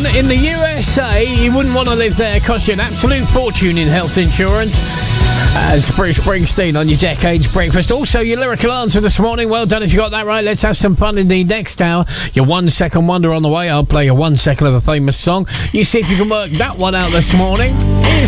in the USA. You wouldn't want to live there. It costs you an absolute fortune in health insurance. As Bruce Springsteen on your Decades Breakfast. Also, your lyrical answer this morning. Well done if you got that right. Let's have some fun in the next hour. Your 1 second wonder on the way. I'll play a 1 second of a famous song. You see if you can work that one out this morning. Here's